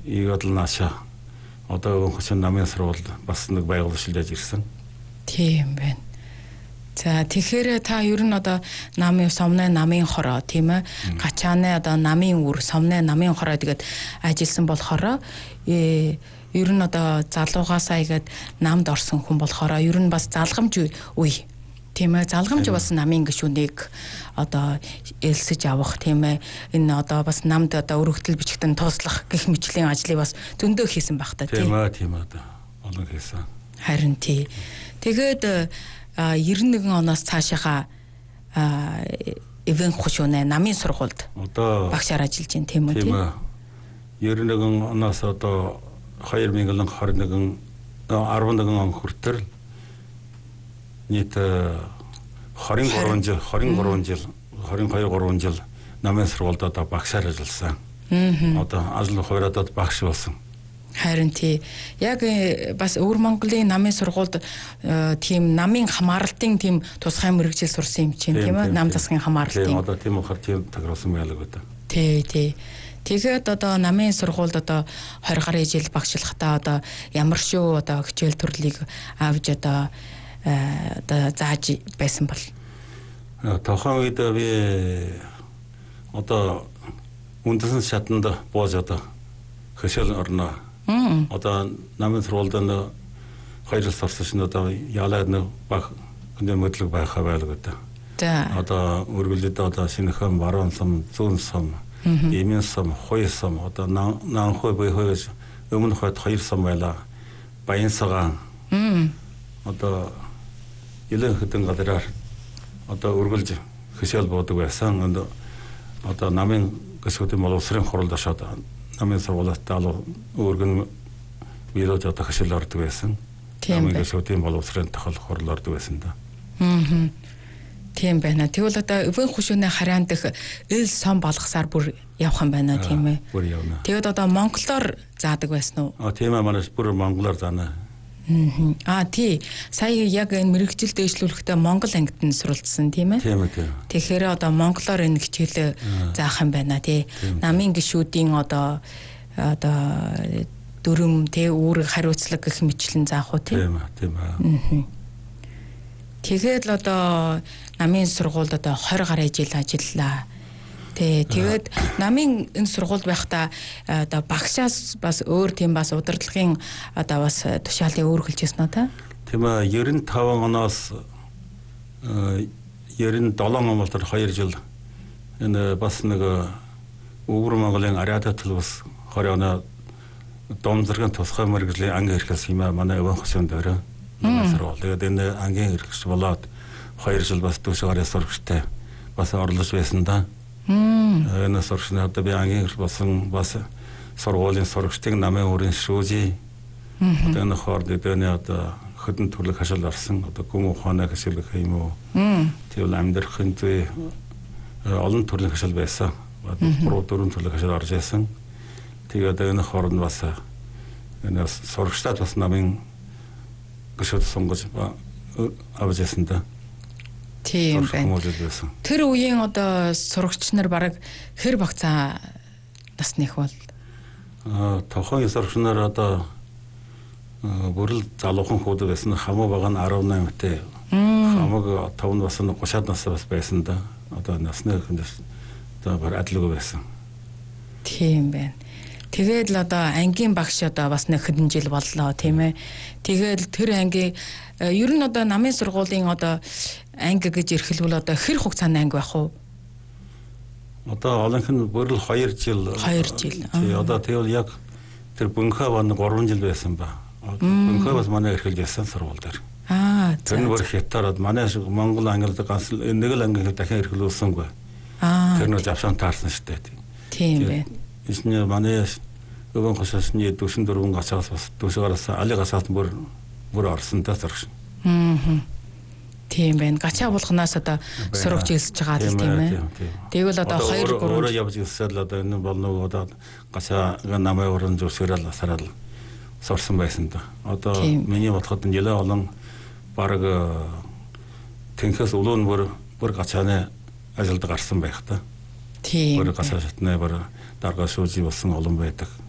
이것을 나셔. 어떤 것은 남의 서로 бас нэг байгууллагад ирсэн. Тийм байна. За тэгэхээр та ер нь одоо намын сомны намын хороо тийм ээ гачааны одоо намын үр сомны намын хороо тэгээд ажилласан болохоор ер нь одоо залуугаасаа игээд намд орсон хүн болохоор ер нь бас залгамж үе тийм ээ залгамж бас намын гишүүнийг одоо элсэж авах тийм ээ энэ одоо бас намд одоо өргөтөл бичгтэн тууслах гэх мэтлийн ажлыг бас зөндөө хийсэн байх та тийм ээ одоо олон хийсэн. Харин тий. Тэгээд 91 оноос цаашаага эвэн хушууны намын сургуульд одоо багшаар ажиллаж байна тийм үү тийм ээ 91 оноос одоо 2021 11 он хүртэл нийт 23 жил 22 жил намын сургуульд одоо багшаар ажилласан. Одоо ажил хувираад багш болсон. Харин тий. Яг бас Өвөр Монголын намын сургуульд тийм намын хамаарлтын тийм тусгай мэргэжил сурсан юм чинь тийм ээ нам засгийн хамаарлтын. Тийм одоо тийм ухаар тийм тагруулсан байлаг одоо. Тий. Тэгээд одоо намын сургуульд одоо 20 гаруй жил багшлахдаа одоо ямар шүү одоо хичээл төрлийг авж одоо зааж байсан бол. Тохон үед би одоо үндэсний шатанд бууж одоо хичээл орно. Одоо намын сургуульд 2 жил сурсан одоо яалаад нэг баг өнөөмөдлөг байхаа байлаг одоо. За. Одоо үргэлжлээд одоо шинэхэн баруун сум, зүүн сум, эмийн сум, хой сум одоо наанхой бэхөөс өмнө хойд 2 сум байлаа. Баян цагаан. Одоо илэн хэдэн гадараар одоо үргэлж хичээл буудаг байсан. Одоо намын гишүүдийн боловсрын хуралд ашаад намын сургуулиас таалуу өргөн биелож одоо хичээл ордог байсан. Намын гишүүдийн боловсрын тохиол хурал ордог байсан да. Тийм байна. Тэгвэл одоо өвөн хушууны хараан дэх ил сом болгосаар бүр явах юм байна тийм ээ. Бүр явна. Тэгэд одоо монголоор заадаг байсан уу? Тийм ээ манайс бүр монголоор заана. Тий. Сая яг энэ мэрэгжил дэвшлүүлэхдээ монгол ангид нь суралцсан тийм ээ. Тийм ээ. Тэгэхээр одоо монголоор энэ хичээлээ заах юм байна тий. Намын гишүүдийн одоо дүрм тий үүрэг хариуцлага гэх мэтлэн заах уу тий. Тийм ээ. Тэгээд л одоо намын сургуульд одоо 20 гаруй жил ажиллаа. Тэгээд намын энэ сургуульд байхдаа одоо багшаас бас өөр тийм бас удирдлагын одоо бас тушаалыг өөргөлж ирсэн үү та? Тийм ээ 95 оноос 97 он болтол 2 жил энэ бас нэг Өвөр Монголын Ариада төлөвс 20 оноо Домзэргийн тусгай мэргэжлийн анги хэрэглэсэн юм аа манай өвөн хушуунд өрөө. Сургууль. Тэгээд энэ ангийн хэрэгч болоод 2 жил бас төвшөөрөө сурагчтай бас орлож байсан да. Энэ сурагчны одоо би ангийн хэрэгч болсон бас сургуулийн сурагчдын намын өрийн шүүжи. Одоо энэ хоорд эдний одоо хөдөн төрлөх хашаал орсон. Одоо гүм ухааны хашаал гэх юм уу. Тэгвэл амьдрахын зүй олон төрлийн хашаал байсан. 3-4 төрлийн хашаал орж байсан. Тэгээд энэ хоорд бас энэ сурагчдад бас намын гişүүд сонгож авч яасан да. Тийм байна. Тэр үеийн одоо сурагч нар бараг хэр багцаа насных бол тохон сурагч нар одоо бүрэл залуухан хүүд байсан. Хамаг байгаа нь 18 те. Хамаг 5 бас 30-аад настай бас байсан да. Одоо насны хүнээс одоо бар адлаг байсан. Тийм байна. Тэгээд л одоо ангийн багш одоо бас нэг хэдэн жил боллоо тийм ээ. Тэгээд тэр анги ер нь одоо намын сургуулийн одоо анги гэж эрхлвэл одоо хэр хугацааны анги байх вэ? Одоо олонх нь бүрэл 2 жил. 2 жил. Тий одоо тэгвэл яг тэр бөнхөө бан 3 жил байсан ба. Бөнхөө бас манай эрхэлж ясан сургууль дээр. Тэр нь бүр хятад манай Монгол ангилд ганц нэг л анги дахин эрхлүүлсэнгүй. Тэр нь завшаан таарсан шүү дээ. Тийм байна. Исний манай өвөн хушаасны 44 гацаас бас төсөөс али гацаас бүр орсон та сурагч. Тийм байна. Гачаа болгоноос одоо сурагч хэлсэж байгаа л тийм ээ. Тэгвэл одоо 2 3 өөрөө явж ирсэл одоо энэ болно одоо гачаа намайг өрн зүсгэрэл сарал сурсан байсан да. Одоо миний бодоход нэлээ олон баг тэнхээс улуун бүр гачааны ажилд гарсан байх та. Тийм. Бүр гачаа шатны бүр дарга шүүжи болсон олон байдаг.